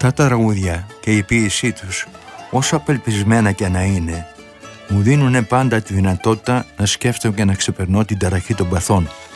Αυτά τα τραγούδια και η ποίησή τους, όσο απελπισμένα και να είναι, μου δίνουν πάντα τη δυνατότητα να σκέφτομαι και να ξεπερνώ την ταραχή των παθών.